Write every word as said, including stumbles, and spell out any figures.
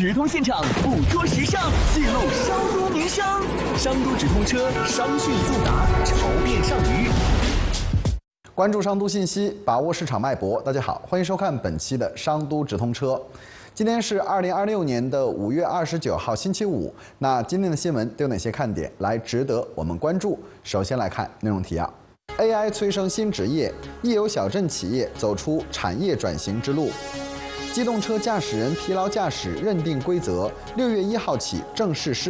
直通现场，捕捉时尚，记录商都名声。商都直通车，商讯速达，潮变上鱼。 关注商都信息，把握市场脉搏。大家好，欢迎收看本期的商都直通车。今天是二零二六年的五月二十九号，星期五。那今天的新闻都有哪些看点来值得我们关注？首先来看内容提要 ：A I 催生新职业，亦有小镇企业走出产业转型之路。机动车驾驶人疲劳驾驶认定规则，六月一号起正式施